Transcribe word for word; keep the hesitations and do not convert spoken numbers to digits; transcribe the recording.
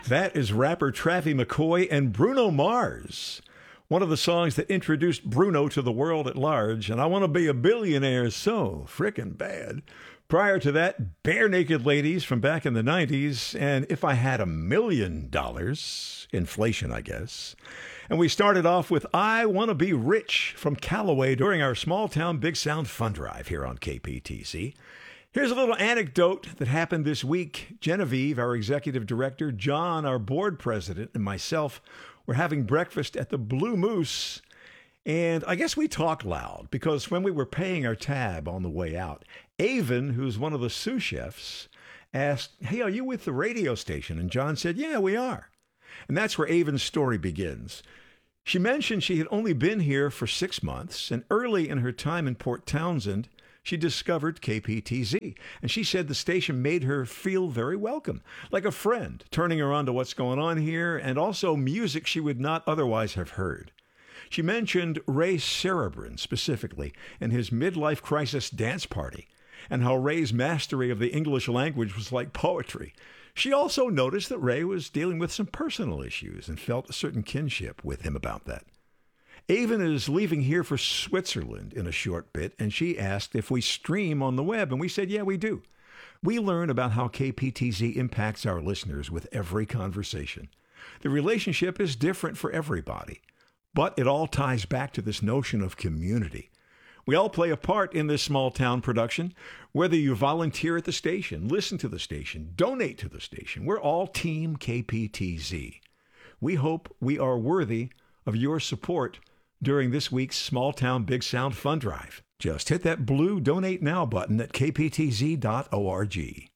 That is rapper Travie McCoy and Bruno Mars. One of the songs that introduced Bruno to the world at large, and I Want to Be a Billionaire so frickin' bad. Prior to that, Bare Naked Ladies from back in the nineties, and If I Had a Million Dollars, inflation, I guess. And we started off with I Want to Be Rich from Callaway during our Small Town Big Sound Fun Drive here on K P T C. Here's a little anecdote that happened this week. Genevieve, our executive director, John, our board president, and myself were having breakfast at the Blue Moose. And I guess we talked loud because when we were paying our tab on the way out, Avon, who's one of the sous chefs, asked, "Hey, are you with the radio station?" And John said, "Yeah, we are." And that's where Avon's story begins. She mentioned she had only been here for six months, and early in her time in Port Townsend, she discovered K P T Z, and she said the station made her feel very welcome, like a friend, turning her on to what's going on here, and also music she would not otherwise have heard. She mentioned Ray Cerebrin specifically and his midlife crisis dance party, and how Ray's mastery of the English language was like poetry. She also noticed that Ray was dealing with some personal issues and felt a certain kinship with him about that. Avon is leaving here for Switzerland in a short bit, and she asked if we stream on the web, and we said, yeah, we do. We learn about how K P T Z impacts our listeners with every conversation. The relationship is different for everybody, but it all ties back to this notion of community. We all play a part in this small town production, whether you volunteer at the station, listen to the station, donate to the station. We're all Team K P T Z. We hope we are worthy of your support during this week's Small Town Big Sound Fund Drive. Just hit that blue Donate Now button at k p t z dot org.